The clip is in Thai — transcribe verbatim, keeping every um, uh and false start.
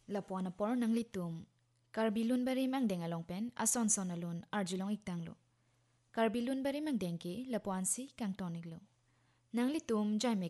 ละปอนปอนังลิตุมคาร์บิลุนบารีมังเดงอลองเป็นอสอนซอนอลุนอาร์จิลองอีกตังโลคาร์บิลุนบารีมังเดงกีละปอนซีกังตอนิกโลนังลิตุมใจเม